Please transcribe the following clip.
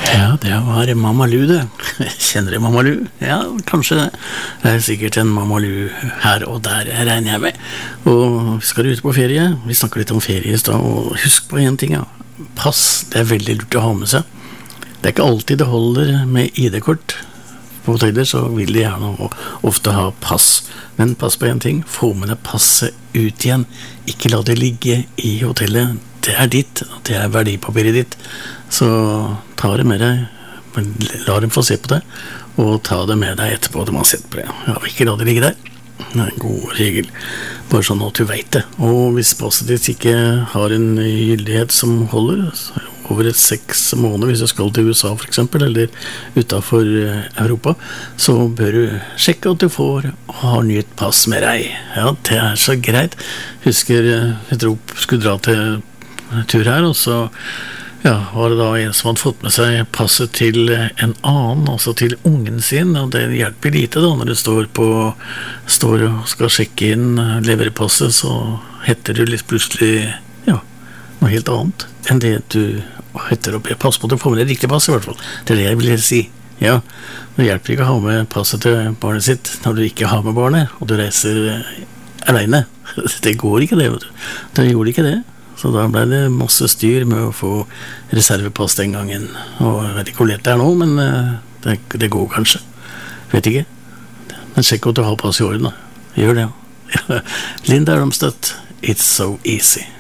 Ja, det var Mamma Lu det. Kjenner du Mamma Lu? Ja, kanskje det. Det sikkert en Mamma Lu her og der, regner jeg med. Og skal du ut på ferie? Vi snakker litt om ferie i sted, og husk på en ting, ja. Pass, det veldig lurt å ha med seg. Det ikke alltid det holder med ID-kort. På hoteller så vil de gjerne ofte ha pass. Men pass på en ting, få med deg passet ut igjen. Ikke la det ligge i hotellet. Det ditt, det verdipapiret ditt. Så ta det med deg, la dem få se på det, og ta det med deg etterpå de har sett på det. Ja, ikke la det ligge der. Det en god regel, bare sånn at du vet det. Og hvis passet ditt ikke har en gyldighet som holder, over 6 måneder hvis du skal til USA for eksempel, eller utenfor Europa, så bør du sjekke at du får og har nytt pass med deg. Ja, det så greit. Husker jeg skulle dra til tur her, og så var det da en som hadde fått med seg passet til en annen, altså til ungen sin, og det hjelper lite da, når du står og skal sjekke inn leverpasset, så heter du litt plutselig, noe helt annet enn det du heter opp. Pass på at du får med deg riktig pass i hvert fall, det det jeg vil si. Ja, det hjelper ikke å ha med passet til barnet sitt når du ikke har med barnet, og du reiser alene. Det går ikke det, vet du. Det gjorde ikke det. Så da ble det masse styr med å få reservepass den gangen. Og jeg vet ikke hvor lett det nå, men det går kanskje. Vet ikke. Men sjekk at du har pass i orden da. Gjør det, ja. Linda Ronstadt, It's So Easy.